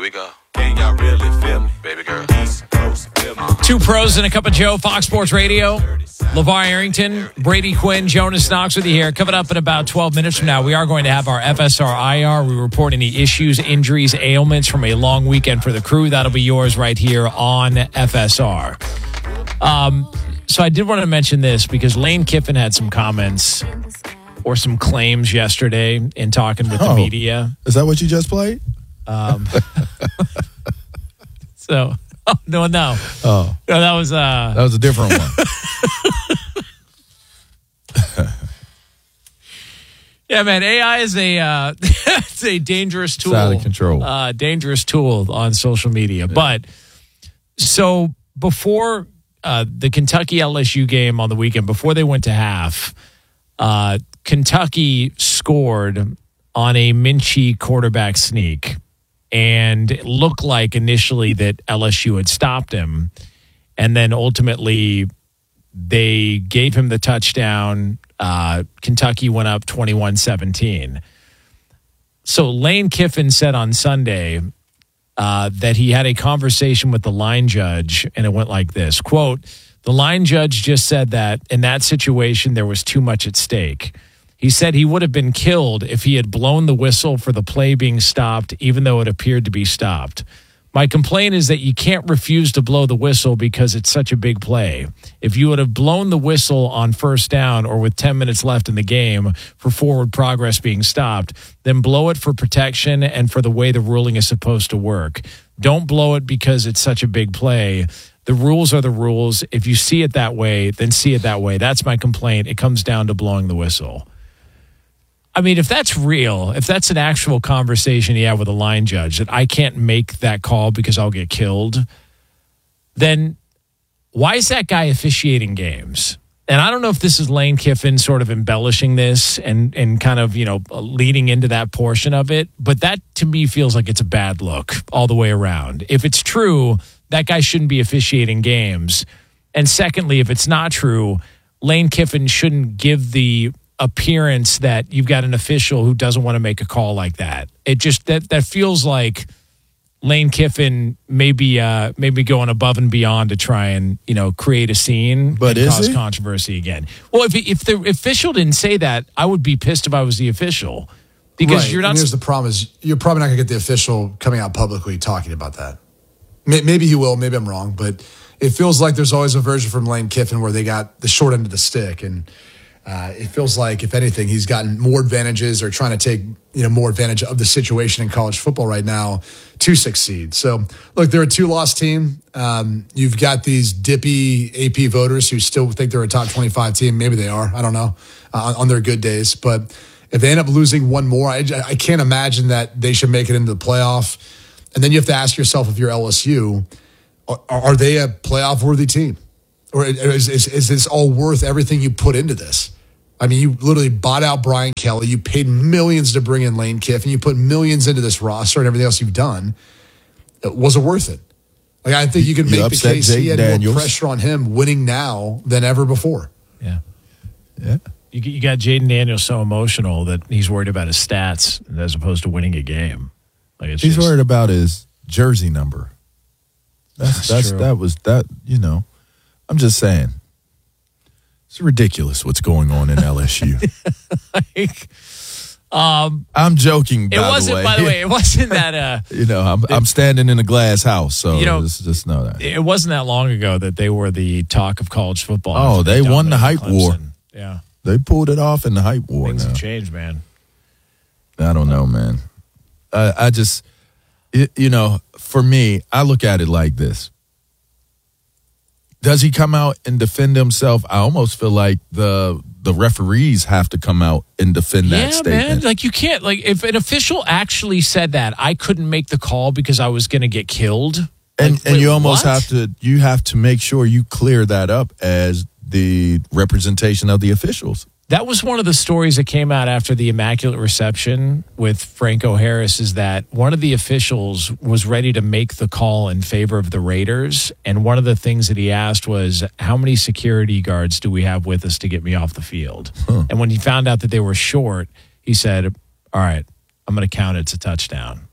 Here we go. Can y'all really feel me? Baby girl. East Coast, feel me. Two pros and a cup of Joe, Fox Sports Radio. LeVar Arrington, Brady Quinn, Jonas Knox with you here. Coming up in about 12 minutes from now, we are going to have our FSR IR. We report any issues, injuries, ailments from a long weekend for the crew. That'll be yours right here on FSR. So I did want to mention this because Lane Kiffin had some comments or some claims yesterday in talking with the media. Is that what you just played? No. Oh. No, that was a different one. Yeah, man, AI is it's a dangerous tool. It's out of control. Dangerous tool on social media. Yeah. But so before the Kentucky LSU game on the weekend, before they went to half, Kentucky scored on a Minchie quarterback sneak. And it looked like initially that LSU had stopped him. And then ultimately they gave him the touchdown. Kentucky went up 21-17. So Lane Kiffin said on Sunday that he had a conversation with the line judge, and it went like this, quote, "The line judge just said that in that situation there was too much at stake. He said he would have been killed if he had blown the whistle for the play being stopped, even though it appeared to be stopped. My complaint is that you can't refuse to blow the whistle because it's such a big play. If you would have blown the whistle on first down or with 10 minutes left in the game for forward progress being stopped, then blow it for protection and for the way the ruling is supposed to work. Don't blow it because it's such a big play. The rules are the rules. If you see it that way, then see it that way. That's my complaint. It comes down to blowing the whistle." I mean, if that's real, if that's an actual conversation he had with a line judge, that I can't make that call because I'll get killed, then why is that guy officiating games? And I don't know if this is Lane Kiffin sort of embellishing this and kind of, leading into that portion of it, but that to me feels like it's a bad look all the way around. If it's true, that guy shouldn't be officiating games. And secondly, if it's not true, Lane Kiffin shouldn't give the appearance that you've got an official who doesn't want to make a call like that. It just that feels like Lane Kiffin maybe going above and beyond to try and create a scene, but and cause controversy again. Well, if the official didn't say that, I would be pissed if I was the official because you're not. And here's the problem: is you're probably not going to get the official coming out publicly talking about that. Maybe he will. Maybe I'm wrong, but it feels like there's always a version from Lane Kiffin where they got the short end of the stick and. It feels like, if anything, he's gotten more advantages or trying to take more advantage of the situation in college football right now to succeed. So, look, they're a two-loss team. You've got these dippy AP voters who still think they're a top 25 team. Maybe they are. I don't know on their good days. But if they end up losing one more, I can't imagine that they should make it into the playoff. And then you have to ask yourself, if you're LSU, are they a playoff-worthy team? Or is this all worth everything you put into this? I mean, you literally bought out Brian Kelly. You paid millions to bring in Lane Kiffin. You put millions into this roster and everything else you've done. Was it worth it? Like, I think you can make the case he had more pressure on him winning now than ever before. Yeah. You got Jaden Daniels so emotional that he's worried about his stats as opposed to winning a game. He's worried about his jersey number. That's true. That was that. I'm just saying. It's ridiculous what's going on in LSU. I'm joking, by the way. By the way, it wasn't that... I'm standing in a glass house, so just know that. It wasn't that long ago that they were the talk of college football. Oh, they won the hype war. Yeah. They pulled it off in the hype war. Things have changed, man. I don't know, man. I just... for me, I look at it like this. Does he come out and defend himself? I almost feel like the referees have to come out and defend that statement. Yeah, man. Like, you can't. Like, if an official actually said that, I couldn't make the call because I was going to get killed. And you almost have to make sure you clear that up as the representation of the officials. That was one of the stories that came out after the Immaculate Reception with Franco Harris, is that one of the officials was ready to make the call in favor of the Raiders. And one of the things that he asked was, how many security guards do we have with us to get me off the field? And when he found out that they were short, he said, all right, I'm going to count it. It's a touchdown.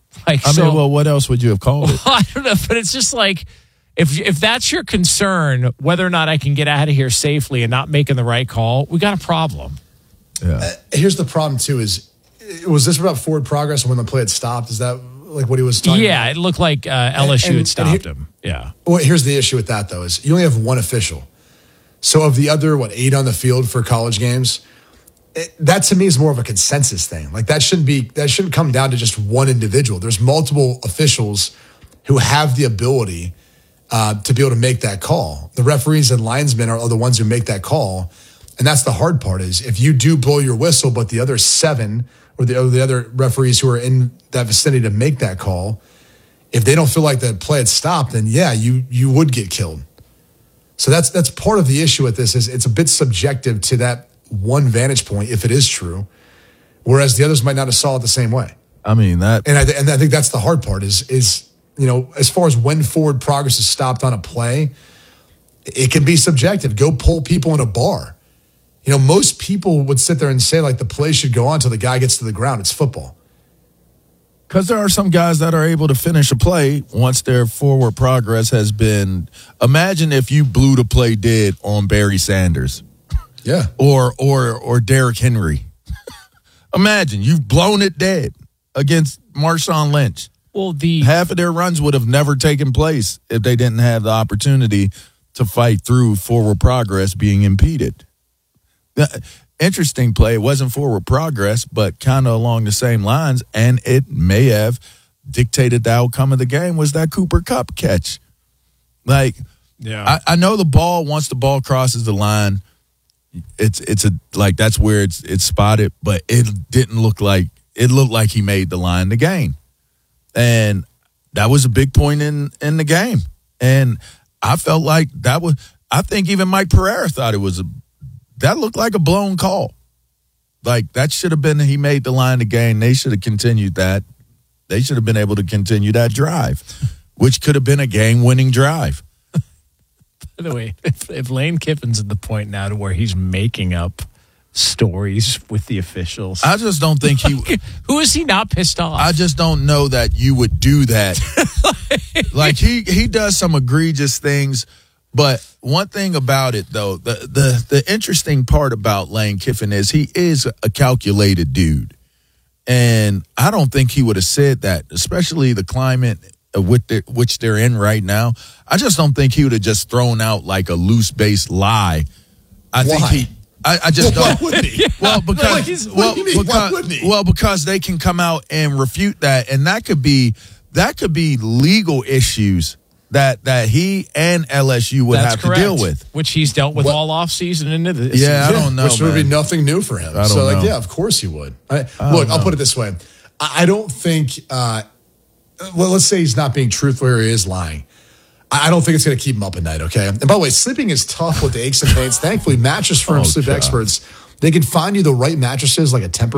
Like, I mean, well, what else would you have called it? I don't know, but it's just like if that's your concern, whether or not I can get out of here safely and not making the right call, we got a problem. Yeah. Here's the problem too: was this about forward progress when the play had stopped? Is that like what he was talking about? Yeah, it looked like LSU had stopped him. Yeah. Well, here's the issue with that though: is you only have one official. So of the other 8 on the field for college games, that to me is more of a consensus thing. Like that shouldn't come down to just one individual. There's multiple officials who have the ability to be able to make that call. The referees and linesmen are the ones who make that call. And that's the hard part is if you do blow your whistle, but the other 7 or the other referees who are in that vicinity to make that call, if they don't feel like the play had stopped, then yeah, you would get killed. So that's part of the issue with this is it's a bit subjective to that one vantage point if it is true, whereas the others might not have saw it the same way. I mean that, and I think that's the hard part is as far as when forward progress is stopped on a play, it can be subjective. Go pull people in a bar. Most people would sit there and say like the play should go on until the guy gets to the ground. It's football. Because there are some guys that are able to finish a play once their forward progress has been. Imagine if you blew the play dead on Barry Sanders, yeah, or Derrick Henry. Imagine you've blown it dead against Marshawn Lynch. Well, half of their runs would have never taken place if they didn't have the opportunity to fight through forward progress being impeded. Interesting play. It wasn't forward progress, but kind of along the same lines, and it may have dictated the outcome of the game was that Cooper Kupp catch. Like, yeah, I know the ball, once the ball crosses the line, it's that's where it's spotted, but it didn't look like it looked like he made the line to gain. And that was a big point in the game. And I felt like I think even Mike Pereira thought that looked like a blown call. Like that should have been, he made the line to gain. They should have continued that. They should have been able to continue that drive, which could have been a game-winning drive. By the way, if Lane Kiffin's at the point now to where he's making up stories with the officials, I just don't think who is he not pissed off? I just don't know that you would do that. Like he does some egregious things. But one thing about it, though, the interesting part about Lane Kiffin is he is a calculated dude. And I don't think he would have said that, especially the climate which they're in right now. I just don't think he would have just thrown out like a loose-based lie. I just don't. Why wouldn't he? Well, because why wouldn't he? Well, because they can come out and refute that, and that could be legal issues that he and LSU would have to deal with, which he's dealt with all offseason into this. Yeah, I don't know, which would be nothing new for him. So, like, yeah, of course he would. I'll put it this way: I don't think. Well, let's say he's not being truthful or he is lying. I don't think it's going to keep him up at night. Okay. And by the way, sleeping is tough with the aches and pains. Thankfully, Mattress Firm Sleep Experts, they can find you the right mattresses like a Tempur